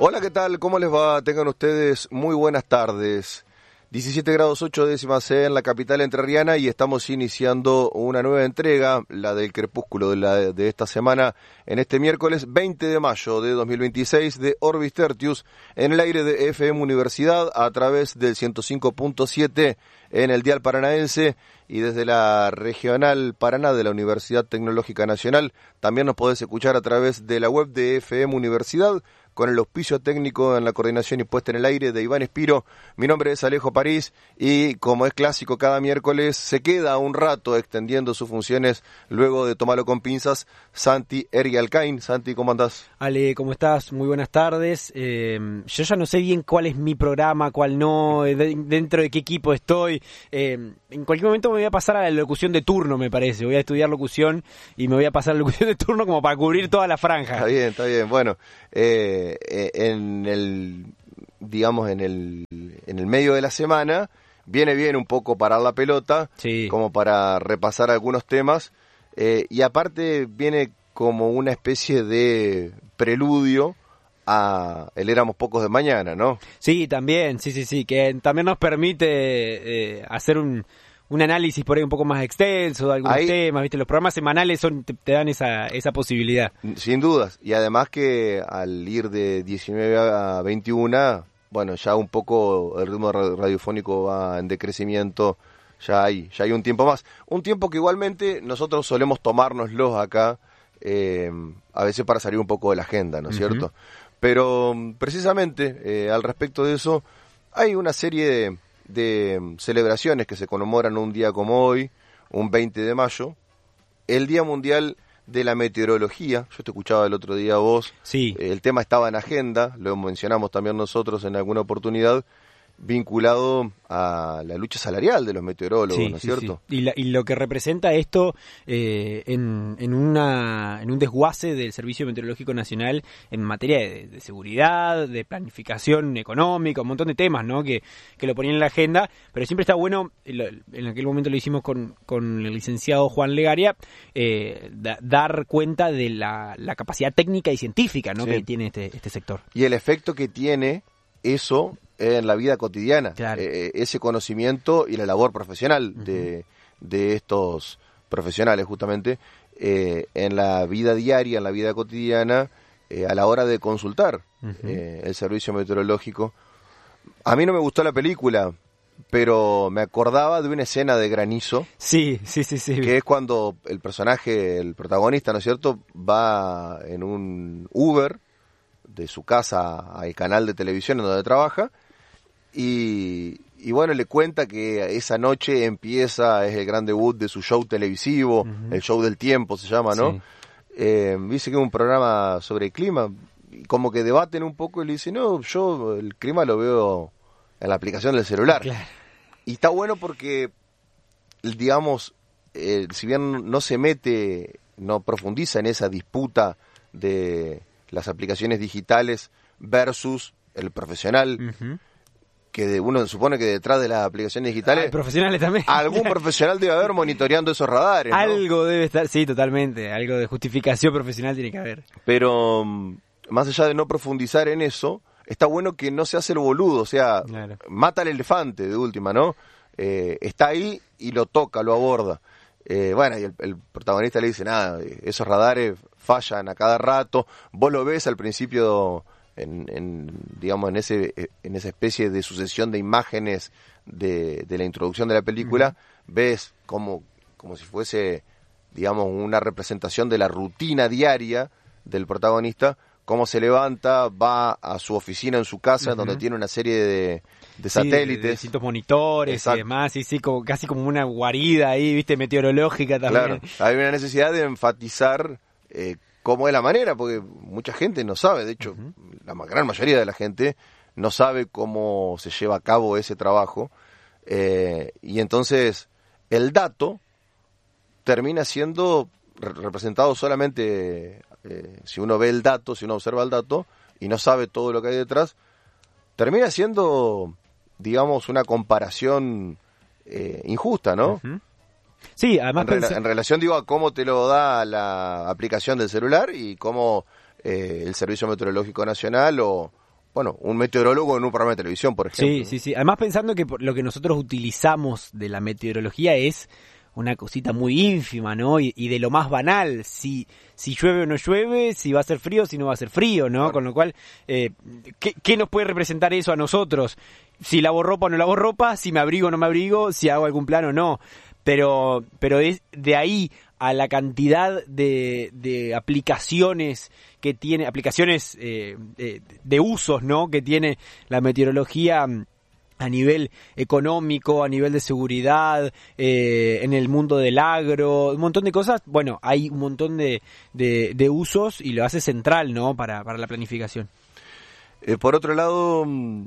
Hola, ¿qué tal? ¿Cómo les va? Tengan ustedes muy buenas tardes. 17 grados 8 décimas en la capital entrerriana y estamos iniciando una nueva entrega, la del crepúsculo de esta semana, en este miércoles 20 de mayo de 2026 de Orbis Tertius, en el aire de FM Universidad a través del 105.7 en el dial paranaense y desde la regional Paraná de la Universidad Tecnológica Nacional. También nos podés escuchar a través de la web de FM Universidad, con el auspicio técnico en la coordinación y puesta en el aire de Iván Espiro. Mi nombre es Alejo París y, como es clásico cada miércoles, se queda un rato extendiendo sus funciones luego de tomarlo con pinzas Santi Erguialcain. Santi, ¿cómo andás? Ale, ¿cómo estás? Muy buenas tardes. Yo ya no sé bien cuál es mi programa, cuál no, dentro de qué equipo estoy. En cualquier momento me voy a pasar a la locución de turno, me parece. Voy a estudiar locución y me voy a pasar a la locución de turno como para cubrir toda la franja. Está bien. Bueno, en el medio de la semana viene bien un poco parar la pelota, sí, como para repasar algunos temas, y aparte viene como una especie de preludio a el Éramos Pocos de mañana, ¿no? Sí, también, sí, que también nos permite hacer un análisis por ahí un poco más extenso de algunos temas, ¿viste? Los programas semanales te dan esa posibilidad. Sin dudas, y además que al ir de 19 a 21, bueno, ya un poco el ritmo radiofónico va en decrecimiento, ya hay un tiempo más. Un tiempo que igualmente nosotros solemos tomárnoslos acá, a veces para salir un poco de la agenda, ¿no es cierto? Pero precisamente al respecto de eso, hay una serie de celebraciones que se conmemoran un día como hoy, un 20 de mayo, el Día Mundial de la Meteorología. Yo te escuchaba el otro día vos, sí. El tema estaba en agenda, lo mencionamos también nosotros en alguna oportunidad, vinculado a la lucha salarial de los meteorólogos, ¿no es cierto? Sí. Y lo que representa esto en un desguace del Servicio Meteorológico Nacional en materia de seguridad, de planificación económica, un montón de temas, ¿no? que lo ponían en la agenda, pero siempre está bueno, en aquel momento lo hicimos con el licenciado Juan Legaria, dar cuenta de la capacidad técnica y científica, ¿no? que tiene este sector. Y el efecto que tiene eso en la vida cotidiana, claro. Ese conocimiento y la labor profesional de estos profesionales justamente en la vida diaria, en la vida cotidiana, a la hora de consultar el servicio meteorológico. A mí no me gustó la película, pero me acordaba de una escena de Granizo. Sí. Que es cuando el personaje, el protagonista, ¿no es cierto?, va en un Uber de su casa al canal de televisión en donde trabaja, y bueno, le cuenta que esa noche es el gran debut de su show televisivo, el Show del Tiempo se llama, ¿no? Sí. Dice que es un programa sobre el clima, y como que debaten un poco y le dice, no, yo el clima lo veo en la aplicación del celular. Claro. Y está bueno porque, digamos, si bien no profundiza en esa disputa de las aplicaciones digitales versus el profesional, que uno supone que detrás de las aplicaciones digitales profesionales también, algún profesional debe haber monitoreando esos radares, ¿no? Algo debe estar, sí, totalmente, algo de justificación profesional tiene que haber. Pero más allá de no profundizar en eso, está bueno que no se hace el boludo, o sea, claro, mata al elefante de última, ¿no? Está ahí y lo toca, lo aborda. Bueno, y el protagonista le dice, nada, esos radares fallan a cada rato, vos lo ves al principio digamos, en esa especie de sucesión de imágenes de la introducción de la película, ves como si fuese, digamos, una representación de la rutina diaria del protagonista, cómo se levanta, va a su oficina en su casa, donde tiene una serie de satélites, de distintos monitores. Exacto. Y demás, sí, casi como una guarida ahí, viste, meteorológica también. Claro, hay una necesidad de enfatizar cómo es la manera, porque mucha gente no sabe, de hecho, la gran mayoría de la gente no sabe cómo se lleva a cabo ese trabajo, y entonces el dato termina siendo representado solamente, si uno ve el dato, si uno observa el dato y no sabe todo lo que hay detrás, termina siendo, digamos, una comparación injusta, ¿no? Sí, además en relación, digo, a cómo te lo da la aplicación del celular y cómo el Servicio Meteorológico Nacional o bueno, un meteorólogo en un programa de televisión, por ejemplo. Sí. Además pensando que lo que nosotros utilizamos de la meteorología es una cosita muy ínfima, ¿no? Y de lo más banal, si llueve o no llueve, si va a ser frío o si no va a ser frío, ¿no? Claro. Con lo cual, ¿qué nos puede representar eso a nosotros? Si lavo ropa o no lavo ropa, si me abrigo o no me abrigo, si hago algún plan o no. Pero es de ahí a la cantidad de aplicaciones que tiene, aplicaciones de usos, ¿no? Que tiene la meteorología a nivel económico, a nivel de seguridad, en el mundo del agro, un montón de cosas. Bueno, hay un montón de usos y lo hace central, ¿no? Para la planificación. Por otro lado,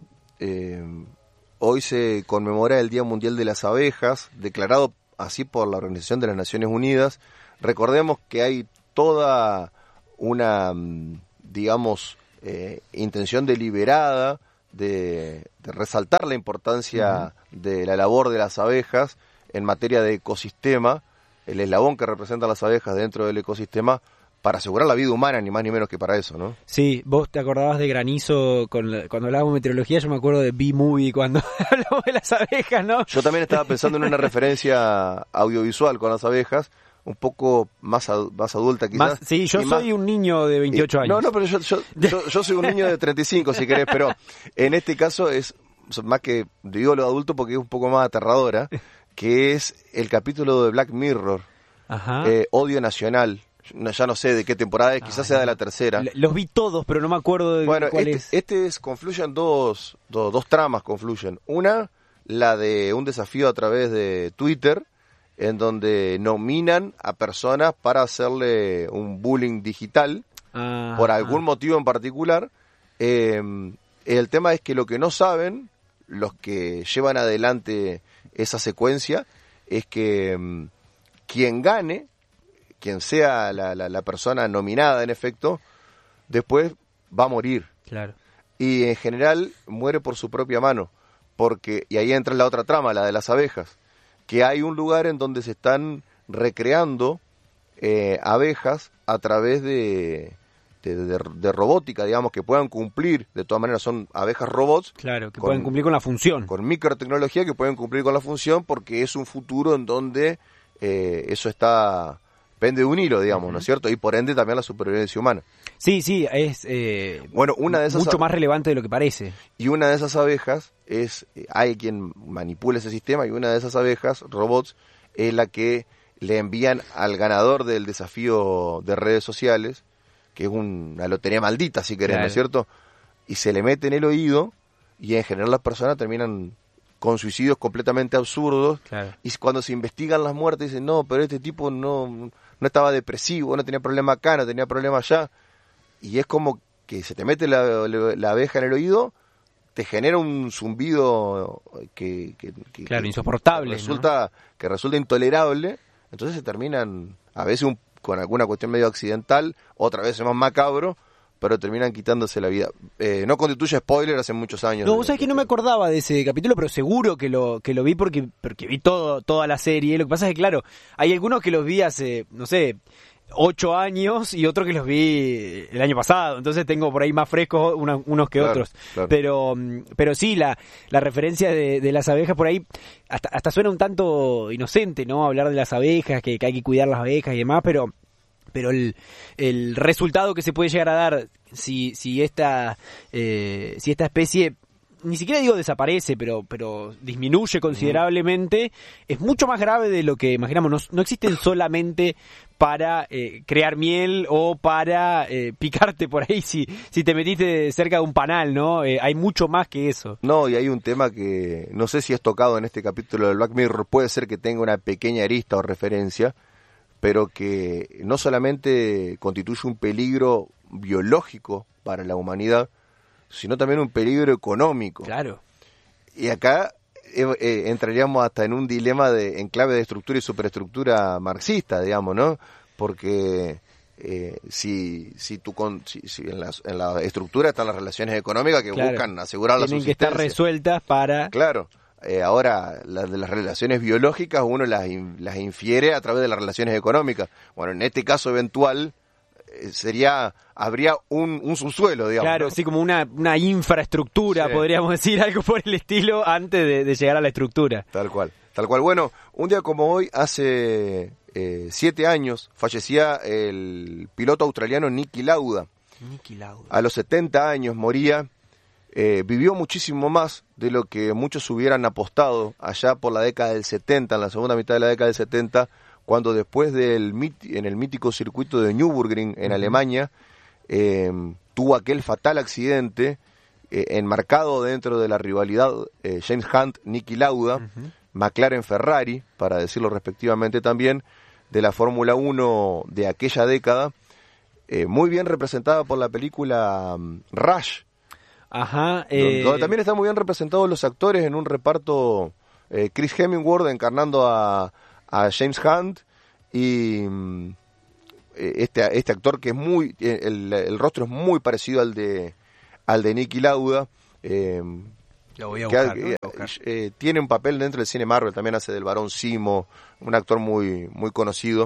hoy se conmemora el Día Mundial de las Abejas, declarado así por la Organización de las Naciones Unidas. Recordemos que hay toda una, digamos, intención deliberada de resaltar la importancia de la labor de las abejas en materia de ecosistema, el eslabón que representan las abejas dentro del ecosistema, para asegurar la vida humana, ni más ni menos que para eso, ¿no? Sí, vos te acordabas de Granizo cuando hablábamos de meteorología. Yo me acuerdo de B-Movie cuando hablamos de las abejas, ¿no? Yo también estaba pensando en una referencia audiovisual con las abejas, un poco más adulta quizás. Sí, yo soy un niño de 28 años. No, pero yo soy un niño de 35 si querés, pero en este caso es más que, digo lo adulto porque es un poco más aterradora, que es el capítulo de Black Mirror, Odio Nacional. Ya no sé de qué temporada es, quizás sea de la tercera. Los vi todos, pero no me acuerdo de cuál es. Confluyen dos tramas, confluyen. Una, la de un desafío a través de Twitter, en donde nominan a personas para hacerle un bullying digital, por algún motivo en particular. El tema es que lo que no saben los que llevan adelante esa secuencia es que quien gane, quien sea la persona nominada en efecto, después va a morir. Claro. Y en general muere por su propia mano, y ahí entra la otra trama, la de las abejas, que hay un lugar en donde se están recreando abejas a través de robótica, digamos, que puedan cumplir, de todas maneras son abejas robots. Claro, que pueden cumplir con la función. Con microtecnología que pueden cumplir con la función, porque es un futuro en donde eso está pende de un hilo, digamos, ¿no es cierto? Y por ende también la supervivencia humana. Sí, es una de esas mucho más relevante de lo que parece. Y una de esas abejas hay quien manipula ese sistema, y una de esas abejas, robots, es la que le envían al ganador del desafío de redes sociales, que es una lotería maldita, si querés, claro, ¿no es cierto? Y se le mete en el oído, y en general las personas terminan con suicidios completamente absurdos, claro. Y cuando se investigan las muertes dicen, no, pero este tipo no estaba depresivo, no tenía problema acá, no tenía problema allá, y es como que se te mete la abeja en el oído, te genera un zumbido que claro, insoportable, que resulta intolerable. Entonces se terminan, a veces con alguna cuestión medio accidental, otra vez más macabro, pero terminan quitándose la vida. No constituye spoiler, hace muchos años. No, vos sabés que no me acordaba de ese capítulo, pero seguro que lo vi porque vi toda la serie. Lo que pasa es que, claro, hay algunos que los vi hace, no sé, 8 años y otros que los vi el año pasado. Entonces tengo por ahí más frescos unos que otros. Claro. Pero sí, la referencia de las abejas por ahí hasta suena un tanto inocente, ¿no? Hablar de las abejas, que hay que cuidar las abejas y demás, pero el resultado que se puede llegar a dar si esta especie, ni siquiera digo desaparece, pero disminuye considerablemente, es mucho más grave de lo que imaginamos. No existen solamente para crear miel o para picarte por ahí si te metiste cerca de un panal, ¿no? Hay mucho más que eso. No, y hay un tema que no sé si es tocado en este capítulo del Black Mirror, puede ser que tenga una pequeña arista o referencia, pero que no solamente constituye un peligro biológico para la humanidad, sino también un peligro económico. Claro. Y acá entraríamos hasta en un dilema en clave de estructura y superestructura marxista, digamos, ¿no? Porque si en la estructura están las relaciones económicas que claro, buscan asegurar la subsistencia. Tienen que estar resueltas para... Claro. Ahora, de las relaciones biológicas uno las infiere a través de las relaciones económicas. Bueno, en este caso eventual, habría un subsuelo, digamos. Claro, ¿no? sí, como una infraestructura, Sí. podríamos decir, algo por el estilo, antes de llegar a la estructura. Tal cual. Bueno, un día como hoy, hace 7 años, fallecía el piloto australiano Niki Lauda. Niki Lauda. A los 70 años moría. Vivió muchísimo más de lo que muchos hubieran apostado allá por la década del 70, en la segunda mitad de la década del 70, cuando después en el mítico circuito de Nürburgring en Alemania, tuvo aquel fatal accidente enmarcado dentro de la rivalidad James Hunt-Niki Lauda, McLaren-Ferrari, para decirlo respectivamente también, de la Fórmula 1 de aquella década, muy bien representada por la película Rush. Ajá. Donde también están muy bien representados los actores en un reparto, Chris Hemsworth encarnando a James Hunt y este actor que es muy, el rostro es muy parecido al de Niki Lauda. Lo voy a buscar, lo voy a buscar. Tiene un papel dentro del cine Marvel, también hace del Barón Zemo, un actor muy, muy conocido.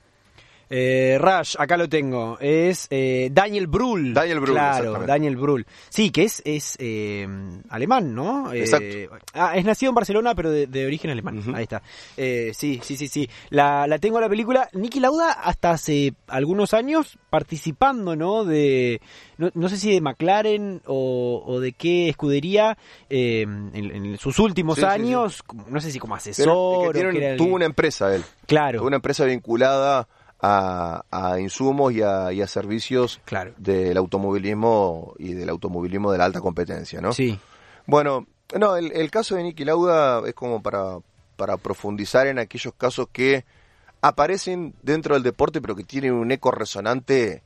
Rush, acá lo tengo, es Daniel Brühl. Daniel Brühl, claro, exactamente. Daniel Brühl. Sí, que es alemán, ¿no? Exacto. Es nacido en Barcelona, pero de origen alemán. Uh-huh. Ahí está. Sí. La tengo la película. Niki Lauda hasta hace algunos años participando, ¿no? No sé si de McLaren o de qué escudería en sus últimos años. Sí. No sé si como asesor. Tuvo una empresa él. Claro. Tuvo una empresa vinculada a insumos y a servicios, claro, del automovilismo y del automovilismo de la alta competencia, ¿no? Sí. Bueno, no, el caso de Niki Lauda es como para profundizar en aquellos casos que aparecen dentro del deporte, pero que tienen un eco resonante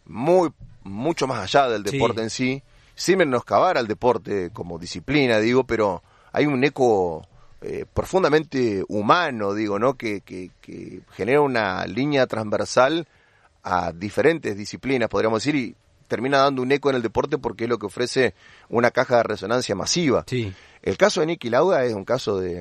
mucho más allá del deporte en sí, sin menoscabar al deporte como disciplina, digo, pero hay un eco profundamente humano, digo, ¿no? Que genera una línea transversal a diferentes disciplinas, podríamos decir, y termina dando un eco en el deporte porque es lo que ofrece una caja de resonancia masiva. Sí. El caso de Niki Lauda es un caso de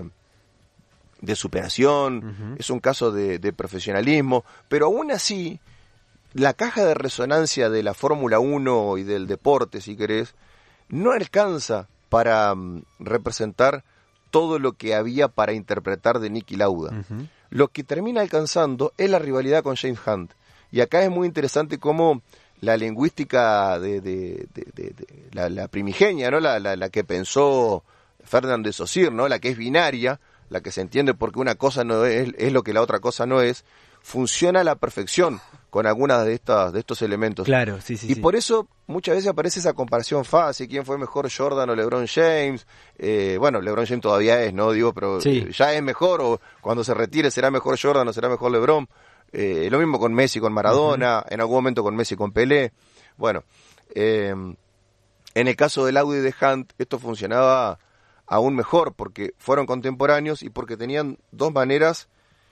superación, es un caso de profesionalismo, pero aún así, la caja de resonancia de la Fórmula 1 y del deporte, si querés, no alcanza para representar todo lo que había para interpretar de Niki Lauda. Lo que termina alcanzando es la rivalidad con James Hunt. Y acá es muy interesante cómo la lingüística de la primigenia, ¿no? La que pensó Ferdinand de Saussure, ¿no? La que es binaria, la que se entiende porque una cosa no es lo que la otra cosa no es, funciona a la perfección con algunas de estos elementos. Claro, sí. Y por eso muchas veces aparece esa comparación fácil, quién fue mejor, Jordan o LeBron James. Bueno, LeBron James todavía es, ¿no? Digo, pero ya es mejor, o cuando se retire será mejor Jordan o será mejor LeBron. Lo mismo con Messi, con Maradona, en algún momento con Messi, con Pelé. Bueno, en el caso del Lauda y de Hunt, esto funcionaba aún mejor porque fueron contemporáneos y porque tenían dos maneras,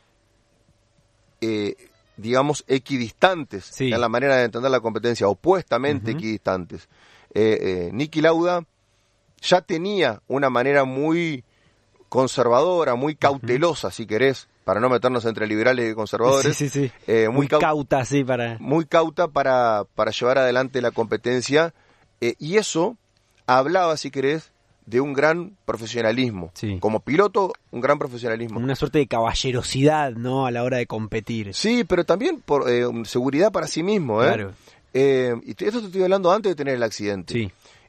digamos, equidistantes en la manera de entender la competencia, opuestamente equidistantes. Niki Lauda ya tenía una manera muy conservadora, muy cautelosa, si querés, para no meternos entre liberales y conservadores. Muy cauta, muy cauta para llevar adelante la competencia, y eso hablaba, si querés, de un gran profesionalismo. Como piloto, un gran profesionalismo. Una suerte de caballerosidad, ¿no? A la hora de competir. Sí, pero también por seguridad para sí mismo, ¿eh? Claro. Y esto te estoy hablando antes de tener el accidente. Sí.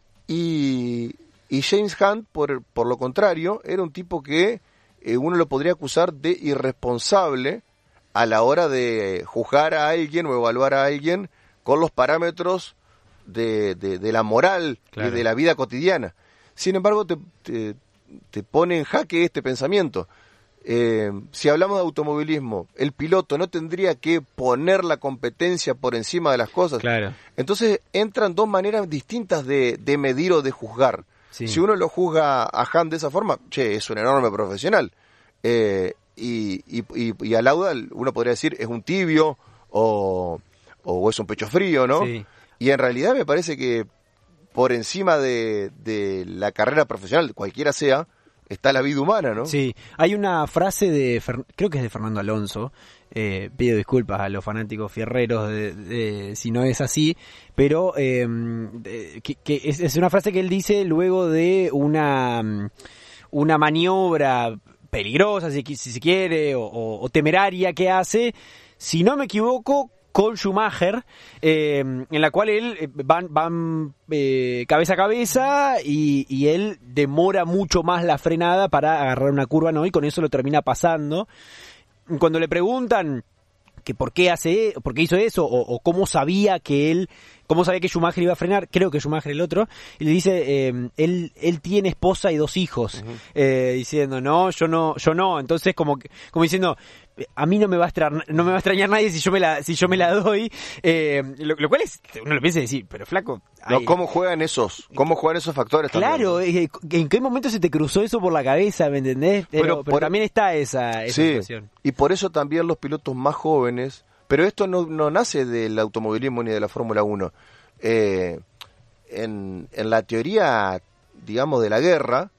Y James Hunt, por lo contrario, era un tipo que uno lo podría acusar de irresponsable a la hora de juzgar a alguien o evaluar a alguien con los parámetros de la moral y de la vida cotidiana. Sin embargo, te pone en jaque este pensamiento. Si hablamos de automovilismo, el piloto no tendría que poner la competencia por encima de las cosas. Claro. Entonces entran dos maneras distintas de medir o de juzgar. Si uno lo juzga a Hunt de esa forma, es un enorme profesional. Y a Lauda uno podría decir es un tibio o es un pecho frío, ¿no? Sí. Y en realidad me parece que por encima de la carrera profesional, cualquiera sea, está la vida humana, ¿no? Sí, hay una frase creo que es de Fernando Alonso, pido disculpas a los fanáticos fierreros si no es así, pero que es una frase que él dice luego de una maniobra peligrosa, si se quiere, o temeraria que hace, si no me equivoco, con Schumacher, en la cual él van cabeza a cabeza y él demora mucho más la frenada para agarrar una curva, ¿no? Y con eso lo termina pasando. Cuando le preguntan que por qué hizo eso, o cómo sabía que Schumacher iba a frenar, creo que Schumacher el otro, y le dice, él tiene esposa y 2 hijos, diciendo, no, yo no, entonces como diciendo, a mí no me va a extrañar nadie si yo me la doy, lo cual uno lo piensa y decir, pero flaco, no, ¿cómo juegan esos factores? Claro, también, ¿no? ¿En qué momento se te cruzó eso por la cabeza, me entendés? Pero también está esa sí, situación. Y por eso también los pilotos más jóvenes, pero esto no nace del automovilismo ni de la Fórmula 1. En la teoría, digamos, de la guerra,